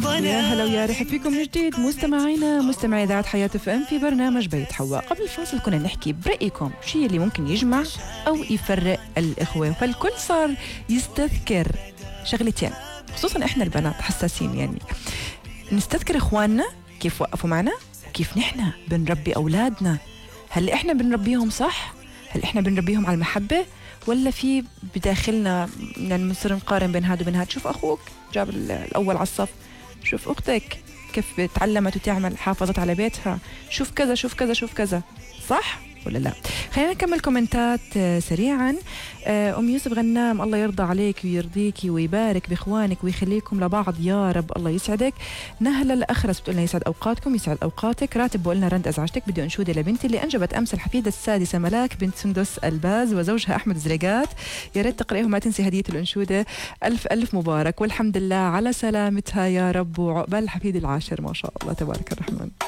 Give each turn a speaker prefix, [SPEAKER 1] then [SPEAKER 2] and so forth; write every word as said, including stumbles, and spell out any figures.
[SPEAKER 1] يا هلا ويا رحب فيكم من جديد مستمعينا مستمعي إذاعة حياة اف ام في برنامج بيت حواء. قبل الفاصل كنا نحكي برأيكم شيء اللي ممكن يجمع أو يفرق الإخوة، فالكل صار يستذكر شغلتين، خصوصا إحنا البنات حساسين، يعني نستذكر إخواننا كيف وقفوا معنا وكيف نحن بنربي أولادنا. هل إحنا بنربيهم صح؟ هل إحنا بنربيهم على المحبة؟ ولا في بداخلنا نصير نقارن بين هذا وبين هذا؟ شوف أخوك جاب الأول على الصف، شوف أختك كيف تعلمت وتعمل حافظت على بيتها، شوف كذا شوف كذا شوف كذا، صح ولا لا؟ خلينا نكمل كومنتات سريعا. أم يوسف غنام، الله يرضى عليك ويرضيك ويبارك بإخوانك ويخليكم لبعض يا رب، الله يسعدك. نهلة الأخرس بتقولنا يسعد أوقاتكم يسعد أوقاتك. راتب بقولنا رند أزعجتك، بدي أنشودة لبنتي اللي أنجبت أمس الحفيدة السادسة ملاك بنت سندس الباز وزوجها أحمد زريقات، يا ريت تقرأيهم ما تنسي هدية الأنشودة. ألف ألف مبارك والحمد لله على سلامتها يا رب، وعقبال الحفيد العاشر ما شاء الله تبارك الرحمن.